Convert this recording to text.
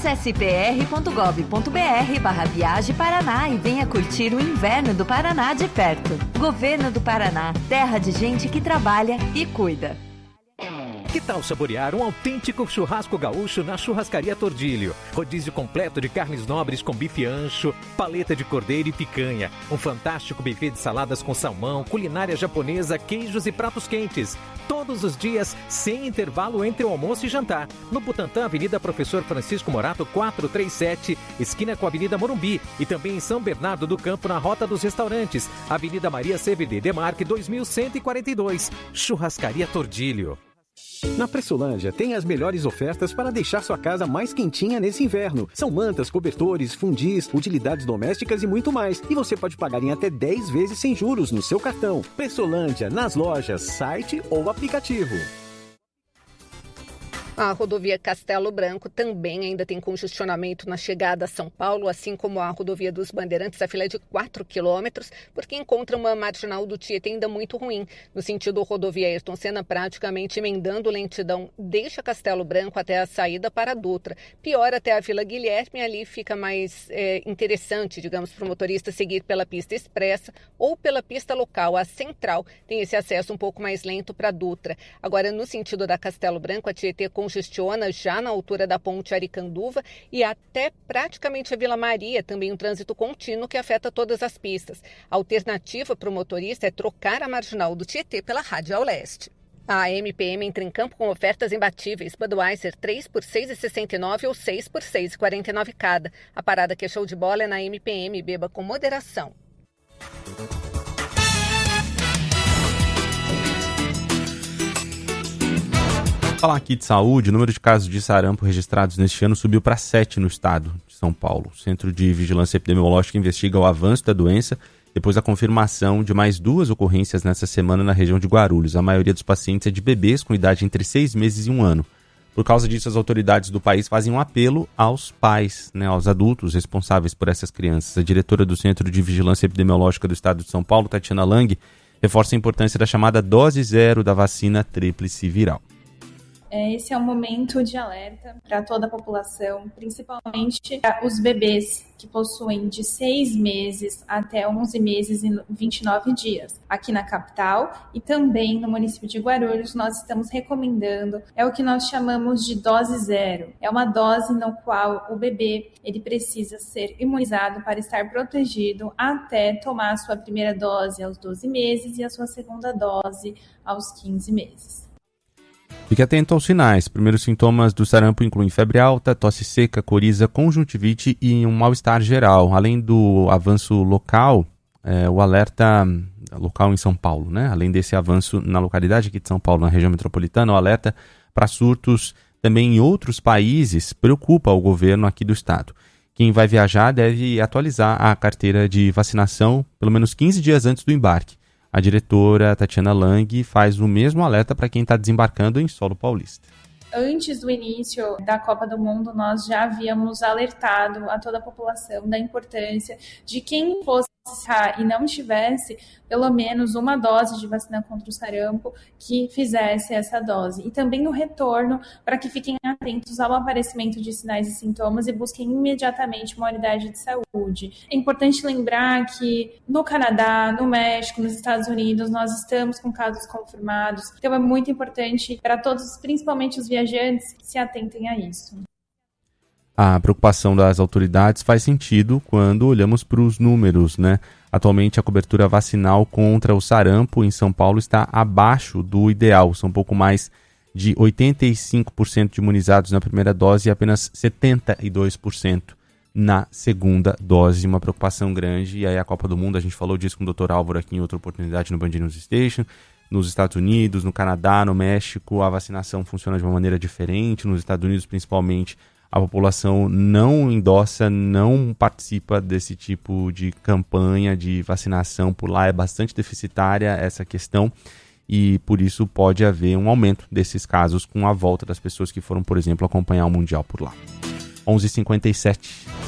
Acesse pr.gov.br/Viaje Paraná e venha curtir o inverno do Paraná de perto. Governo do Paraná, terra de gente que trabalha e cuida. Que tal saborear um autêntico churrasco gaúcho na Churrascaria Tordilho? Rodízio completo de carnes nobres com bife ancho, paleta de cordeiro e picanha. Um fantástico buffet de saladas com salmão, culinária japonesa, queijos e pratos quentes. Todos os dias, sem intervalo entre o almoço e jantar. No Butantã, Avenida Professor Francisco Morato, 437, esquina com a Avenida Morumbi. E também em São Bernardo do Campo, na Rota dos Restaurantes. Avenida Maria CVD Demarque, 2142. Churrascaria Tordilho. Na Pressolândia tem as melhores ofertas para deixar sua casa mais quentinha nesse inverno. São mantas, cobertores, fundis, utilidades domésticas e muito mais. E você pode pagar em até 10 vezes sem juros no seu cartão. Pressolândia, nas lojas, site ou aplicativo. A rodovia Castelo Branco também ainda tem congestionamento na chegada a São Paulo, assim como a rodovia dos Bandeirantes, a fila é de 4 quilômetros, porque encontra uma marginal do Tietê ainda muito ruim. No sentido rodovia Ayrton Senna, praticamente emendando lentidão, deixa Castelo Branco até a saída para a Dutra. Pior até a Vila Guilherme, ali fica mais interessante, digamos, para o motorista seguir pela pista expressa ou pela pista local. A central tem esse acesso um pouco mais lento para a Dutra. Agora, no sentido da Castelo Branco, a Tietê congestiona já na altura da ponte Aricanduva e até praticamente a Vila Maria, também um trânsito contínuo que afeta todas as pistas. A alternativa para o motorista é trocar a marginal do Tietê pela Radial Leste. A MPM entra em campo com ofertas imbatíveis. Budweiser 3 por R$ 6,69 ou 6 por R$ 6,49 cada. A parada que é show de bola é na MPM. Beba com moderação. Falar aqui de saúde, o número de casos de sarampo registrados neste ano subiu para 7 no estado de São Paulo. O Centro de Vigilância Epidemiológica investiga o avanço da doença depois da confirmação de mais 2 ocorrências nessa semana na região de Guarulhos. A maioria dos pacientes é de bebês com idade entre 6 meses e 1 ano. Por causa disso, as autoridades do país fazem um apelo aos pais, aos adultos responsáveis por essas crianças. A diretora do Centro de Vigilância Epidemiológica do estado de São Paulo, Tatiana Lang, reforça a importância da chamada dose zero da vacina tríplice viral. Esse é um momento de alerta para toda a população, principalmente para os bebês que possuem de 6 meses até 11 meses e 29 dias. Aqui na capital e também no município de Guarulhos, nós estamos recomendando, é o que nós chamamos de dose zero. É uma dose no qual o bebê ele precisa ser imunizado para estar protegido até tomar a sua primeira dose aos 12 meses e a sua segunda dose aos 15 meses. Fique atento aos sinais. Primeiros sintomas do sarampo incluem febre alta, tosse seca, coriza, conjuntivite e um mal-estar geral. Além do avanço local, o alerta local em São Paulo, além desse avanço na localidade aqui de São Paulo, na região metropolitana, o alerta para surtos também em outros países preocupa o governo aqui do estado. Quem vai viajar deve atualizar a carteira de vacinação pelo menos 15 dias antes do embarque. A diretora Tatiana Lang faz o mesmo alerta para quem está desembarcando em solo paulista. Antes do início da Copa do Mundo, nós já havíamos alertado a toda a população da importância de quem fosse e não tivesse pelo menos uma dose de vacina contra o sarampo que fizesse essa dose. E também no retorno, para que fiquem atentos ao aparecimento de sinais e sintomas e busquem imediatamente uma unidade de saúde. É importante lembrar que no Canadá, no México, nos Estados Unidos, nós estamos com casos confirmados. Então é muito importante para todos, principalmente os viajantes, que se atentem a isso. A preocupação das autoridades faz sentido quando olhamos para os números, Atualmente, a cobertura vacinal contra o sarampo em São Paulo está abaixo do ideal. São um pouco mais de 85% de imunizados na primeira dose e apenas 72% na segunda dose. Uma preocupação grande. E aí a Copa do Mundo, a gente falou disso com o Dr. Álvaro aqui em outra oportunidade no Band News Station. Nos Estados Unidos, no Canadá, no México, a vacinação funciona de uma maneira diferente. Nos Estados Unidos, principalmente, a população não endossa, não participa desse tipo de campanha de vacinação. Por lá é bastante deficitária essa questão e por isso pode haver um aumento desses casos com a volta das pessoas que foram, por exemplo, acompanhar o Mundial por lá. 11h57.